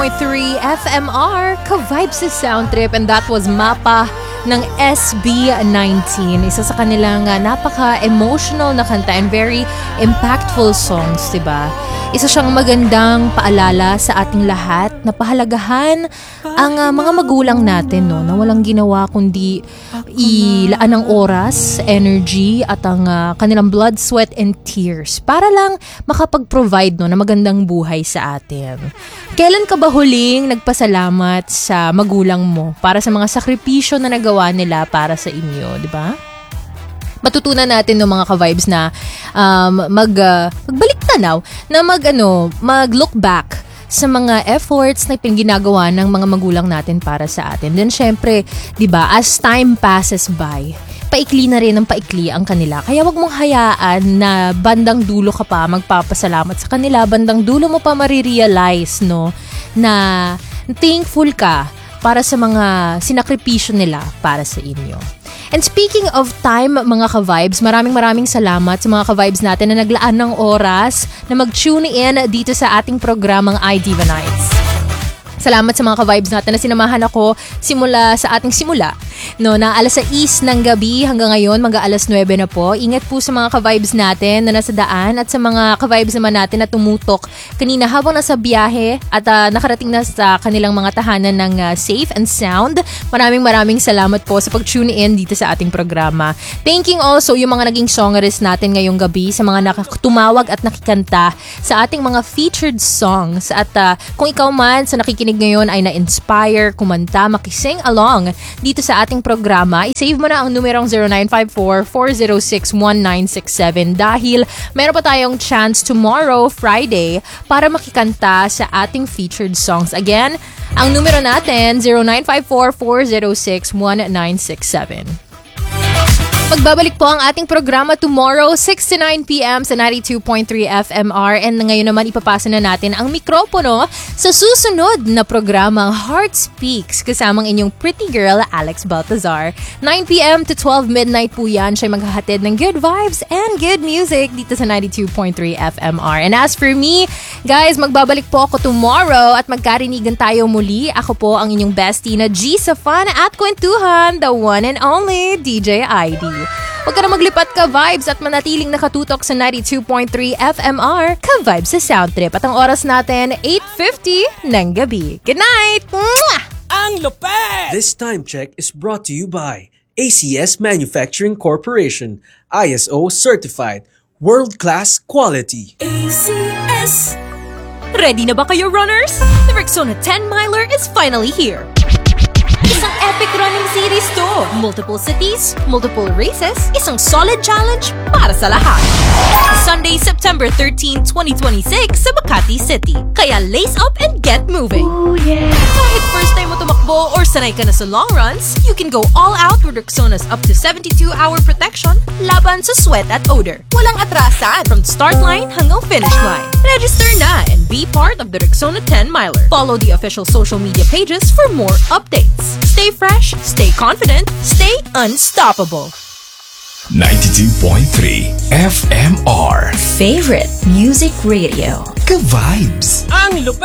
92.3 FMR, ka-vibe sa Sound Trip, and that was Mapa ng SB19. Isa sa kanilang napaka-emotional na kanta and very impactful songs, diba? Isa siyang magandang paalala sa ating lahat na pahalagahan ang mga magulang natin, no, na walang ginawa kundi ilaan ng oras, energy at ang kanilang blood, sweat and tears para lang makapag-provide, no, na magandang buhay sa atin. Kailan ka ba huling nagpasalamat sa magulang mo para sa mga sakripisyo na nagawa nila para sa inyo, di ba? Matutunan natin ng mga ka-vibes na magbalik tanaw, na mag-look back sa mga efforts na ginagawa ng mga magulang natin para sa atin. Then syempre, 'di ba, as time passes by, paikli na rin ng paikli ang kanila. Kaya wag mong hayaan na bandang dulo ka pa magpapasalamat sa kanila, bandang dulo mo pa marirealize, no, na thankful ka para sa mga sinakripisyo nila para sa inyo. And speaking of time, mga ka-vibes, maraming salamat sa mga ka-vibes natin na naglaan ng oras na mag-tune in dito sa ating programang iDiva Nights. Salamat sa mga ka-vibes natin na sinamahan ako simula sa ating simula, no, na alas 6 ng gabi hanggang ngayon, mag-aalas 9 na po. Ingat po sa mga ka-vibes natin na nasa daan at sa mga ka-vibes naman natin na tumutok kanina habang nasa biyahe at nakarating na sa kanilang mga tahanan ng safe and sound. Maraming salamat po sa pag-tune in dito sa ating programa. Thanking also yung mga naging songers natin ngayong gabi, sa mga tumawag at nakikanta sa ating mga featured songs. At kung ikaw man sa nakikinig ngayon ay na-inspire, kumanta, makising along dito sa ating programa, i-save mo na ang numerong 0954-406-1967 dahil meron pa tayong chance tomorrow, Friday, para makikanta sa ating featured songs. Again, ang numero natin, 0954-406-1967. Magbabalik po ang ating programa tomorrow, 6 to 9 p.m. sa 92.3 FMR. And ngayon naman ipapasa na natin ang mikropono sa susunod na programang Heart Speaks kasamang inyong pretty girl, Alex Baltazar. 9 p.m. to 12 midnight po yan. Siya'y maghahatid ng good vibes and good music dito sa 92.3 FMR. And as for me, guys, magbabalik po ako tomorrow at magkarinigan tayo muli. Ako po ang inyong bestie na G sa fun at kwentuhan, the one and only DJ ID. Huwag ka na maglipat, ka-vibes, at manatiling nakatutok sa 92.3 FMR, ka-vibes sa Sound Trip. At ang oras natin, 8:50 ng gabi. Good night! Mwah! Ang lupet! This time check is brought to you by ACS Manufacturing Corporation, ISO certified, world-class quality. ACS! Ready na ba kayo, runners? The Rexona 10 Miler is finally here. Isang epic running series to. Multiple cities, multiple races, isang solid challenge para sa lahat. Sunday, September 13, 2026 sa Makati City. Kaya lace up and get moving. Ooh, yeah. Kahit first time mo tumakbo or sanay ka na sa long runs, you can go all out with Rexona's up to 72-hour protection laban sa sweat at odor. Walang atrasan from start line hanggang finish line. Register na and be part of the Rexona 10 Miler. Follow the official social media pages for more updates. Stay fresh, stay confident, stay unstoppable. 92.3 FMR Favorite Music Radio. Ka-vibes. Ang lupet!